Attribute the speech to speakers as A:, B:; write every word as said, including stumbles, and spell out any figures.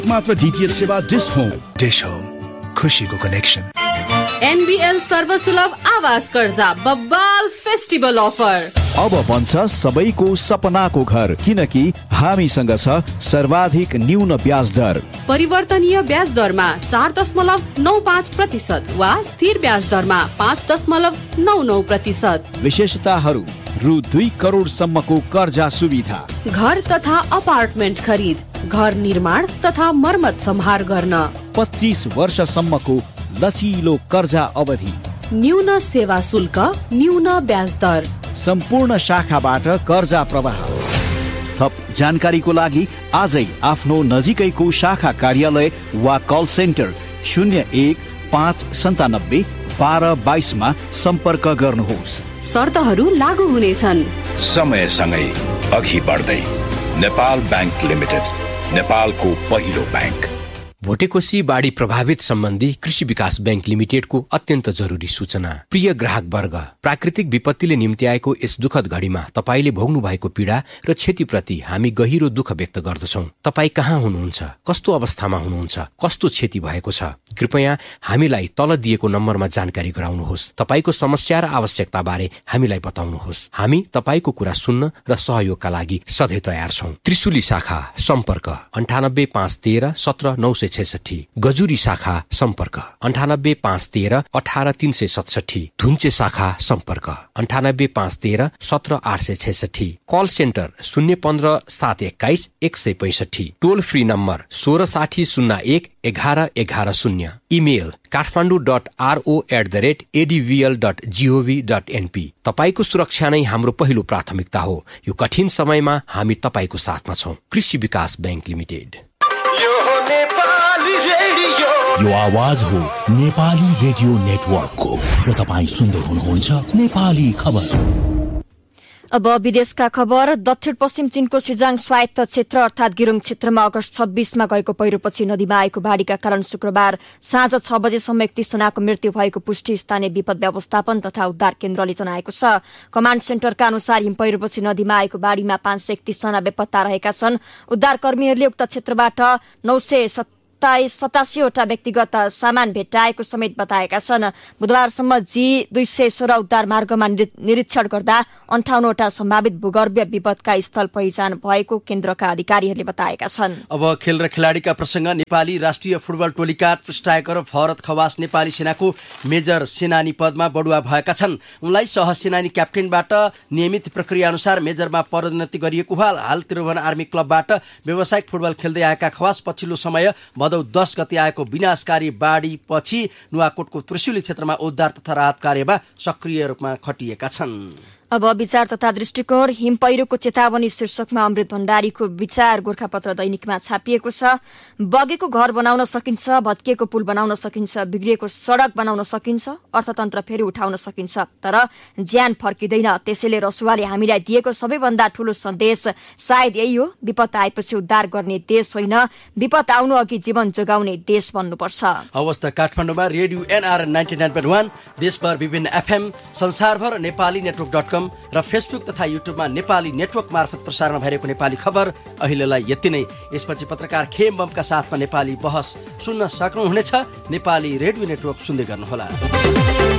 A: मात्र डीटीएच सेवा dish home.
B: Dish home, खुशीको कनेक्सन।
C: एनबीएल सर्वसुलभ आवास कर्जा बब्बाल फेस्टिभल अफर।
D: अब बन्छ सबैको सपनाको घर, किनकि हामीसँग छ सर्वाधिक न्यून ब्याज दर।
C: परिवर्तनीय ब्याज दरमा चार दशमलव नौ पाँच प्रतिशत वा स्थिर ब्याज दरमा पाँच दशमलव नौ नौ प्रतिशत।
D: विशेषताहरू: रु दुई करोड सम्मको कर्जा सुविधा,
C: घर तथा अपार्टमेन्ट खरिद, घर निर्माण तथा मर्मत सम्हार गर्न,
D: पच्चीस वर्षसम्मको लचिलो कर्जा अवधि,
C: न्यून सेवा शुल्क, न्यून ब्याज दर,
D: सम्पूर्ण शाखाबाट कर्जा प्रवाह। थप जानकारीको लागि आजै आफ्नो नजिकैको शाखा कार्यालय वा कल सेन्टर शून्य एक पाँच सन्तानब्बे बाह्र बाइसमा सम्पर्क गर्नुहोस्।
C: शर्तहरू लागू हुनेछन्।
E: समयसँगै अघि बढ्दै नेपाल ब्याङ्क लिमिटेड, नेपालको पहिलो ब्याङ्क।
F: भोटेकोशी बाढी प्रभावित सम्बन्धी कृषि विकास ब्याङ्क लिमिटेडको अत्यन्त जरुरी सूचना। प्रिय ग्राहक वर्ग, प्राकृतिक विपत्तिले निम्ति आएको यस दुःखद घडीमा तपाईले भोग्नु भएको पीडा र क्षतिप्रति हामी गहिरो दुःख व्यक्त गर्दछौं। तपाई कहाँ हुनुहुन्छ, कस्तो अवस्थामा हुनुहुन्छ, कस्तो क्षति भएको छ, कृपया हामीलाई तल दिएको नम्बरमा जानकारी गराउनुहोस्। तपाईको समस्या र आवश्यकता बारे हामीलाई बताउनुहोस्। हामी तपाईको कुरा सुन्न र सहयोगका लागि सधैँ तयार छौं। त्रिशुली शाखा सम्पर्क अन्ठानब्बे पाँच तेह्र सत्र नौ सय छैसठी, गजुरी शाखा सम्पर्क अन्ठानब्बे पाँच तेह्र अठार तीन सय सतसठी, धुन्चे शाखा सम्पर्क अन्ठानब्बे पाँच तेह्र सत्र आठ सय छैसठी, कल सेन्टर शून्य पन्ध्र सात एक्काइस एक सय पैसठी, टोल फ्री नम्बर सोह्र साठी शून्य एक एघार एघार शून्य, email Kathmandu dot RO at the rate एडिभिएल dot जिओभी dot NP. तपाईको सुरक्षा नै हाम्रो पहिलो प्राथमिकता हो। यो कठिन समयमा हामी तपाईको साथमा छौं। कृषि विकास ब्याङ्क लिमिटेड।
G: यो आवाज हो नेपाली रेडियो नेटवर्कको र तपाईँ सुन्दै हुनुहुन्छ नेपाली खबर।
H: अब विदेशका खबर। दक्षिण पश्चिम चीनको सिजाङ स्वायत्त क्षेत्र अर्थात गिरुङ क्षेत्रमा अगस्त छब्बीसमा गएको पहिरोपछि नदीमा आएको बाढीका कारण शुक्रबार साँझ छ बजेसम्म एकतीस जनाको मृत्यु भएको पुष्टि स्थानीय विपद व्यवस्थापन तथा उद्धार केन्द्रले जनाएको छ। कमाण्ड सेन्टरका अनुसार हिम पहिरोपछि नदीमा आएको बाढीमा पाँच सय एकतीस जना बेपत्ता रहेका छन्। उद्धारकर्मीहरूले उक्त क्षेत्रबाट नौ सय सतासीवटा व्यक्तिगत सामान भेट्टाएको समेत बताएका छन्। बुधबारसम्म जी दुई सय सोह्र उद्धार मार्गमा निरीक्षण गर्दा अन्ठाउन्नवटा सम्भावित भूगर्भीय विपदका स्थल पहिचान भएको केन्द्रका अधिकारीहरूले बताएका छन्।
I: अब खेल र खेलाडीका प्रसंग। नेपाली राष्ट्रिय फुटबल टोलीका स्ट्राइकर भरत खवास नेपाली सेनाको मेजर सेनानी पदमा बढुवा भएका छन्। उनलाई सहसेनानी क्याप्टेनबाट नियमित प्रक्रिया अनुसार मेजरमा पदोन्नति गरिएको हाल हाल त्रिभुवन आर्मी क्लबबाट व्यावसायिक फुटबल खेल्दै आएका खवास पछिल्लो समय भदौ दस गते आएको विनाशकारी बाढी पछि नुवाकोटको त्रिशुली क्षेत्रमा उद्धार तथा राहत कार्यमा सक्रिय रूपमा खटिएका छन्।
H: अब विचार तथा दृष्टिकोण। हिम पहिरोको चेतावनी शीर्षकमा अमृत भण्डारीको विचार गोरखापत्र दैनिकमा छापिएको छ। बगेको घर बनाउन सकिन्छ, भत्किएको पुल बनाउन सकिन्छ, बिग्रिएको सड़क बनाउन सकिन्छ, अर्थतन्त्र फेरि उठाउन सकिन्छ, तर ज्यान फर्किँदैन। त्यसैले रसुवाले हामीलाई दिएको सबैभन्दा ठूलो सन्देश सायद यही हो, विपद आएपछि उद्धार गर्ने देश होइन, विपद आउनु अघि जीवन जोगाउने देश बन्नुपर्छ।
I: अवस्था काठमाडौँमा radio NR ninety nine point one, देशभर विभिन्न एफएम, संसारभर नेपाली नेटवर्क डट कम र फेसबुक तथा युट्युबमा नेपाली नेटवर्क मार्फत प्रसारण भइरहेको नेपाली खबर अहिलेलाई यति नै। यसपछि पत्रकार खेम बमका साथमा नेपाली बहस सुन्न सक्नुहुनेछ। नेपाली रेडियो नेटवर्क सुन्दै गर्नुहोला।